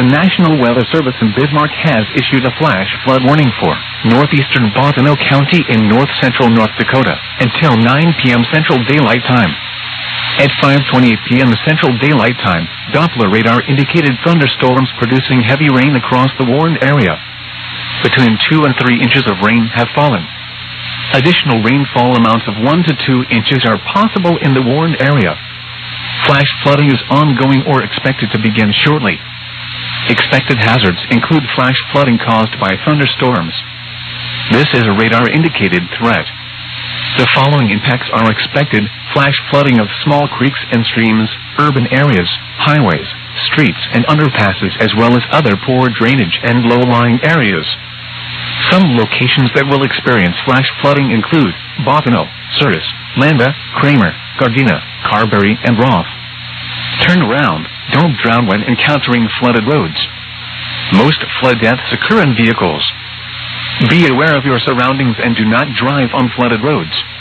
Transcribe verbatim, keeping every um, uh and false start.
National Weather Service in Bismarck has issued a flash flood warning for northeastern Bottineau County in north-central North Dakota until nine p m Central Daylight Time. At five twenty-eight p m Central Daylight Time, Doppler radar indicated thunderstorms producing heavy rain across the warned area. Between two and three inches of rain have fallen. Additional rainfall amounts of one to two inches are possible in the warned area. Flash flooding is ongoing or expected to begin shortly. Expected hazards include flash flooding caused by thunderstorms. This is a radar-indicated threat. The following impacts are expected: flash flooding of small creeks and streams, urban areas, highways, streets, and underpasses, as well as other poor drainage and low-lying areas. Some locations that will experience flash flooding include Bottineau, Sirtis, Landa, Kramer, Gardena, Carberry, and Roth. Turn around. Don't drown when encountering flooded roads. Most flood deaths occur in vehicles. Be aware of your surroundings and do not drive on flooded roads.